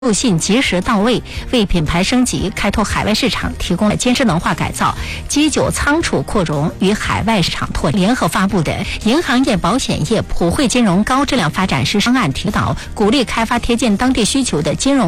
路信及时到位，为品牌升级、开拓海外市场提供了坚实能化改造、基酒仓储扩容与海外市场拓联合发布的银行业、保险业普惠金融高质量发展实施方案，提导鼓励开发贴近当地需求的金融